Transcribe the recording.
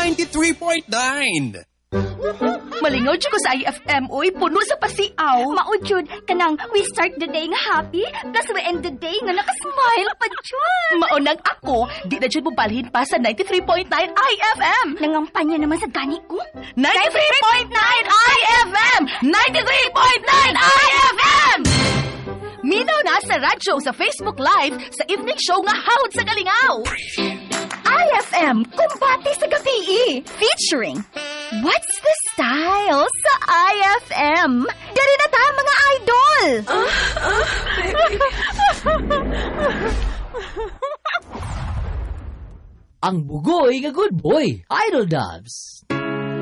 93.9. Malingaw dyan ko sa IFM, uy. Puno sa pasiaw. Maudjud, kanang we start the day nga happy, plus we end the day nga nakasmile pa dyan. Maunang ako, di na dyan mo balhin pa sa 93.9 IFM. Nangampanya naman sa gani ko. 93.9 IFM! 93.9 IFM! Minaw na sa radyo, sa Facebook Live, sa evening show nga Hawd sa Galingaw. IFM, kumbate sa gabi. Featuring What's the Style sa IFM? Dari na ta, mga idol! Ang bugoy nga good boy, Idol Dubs.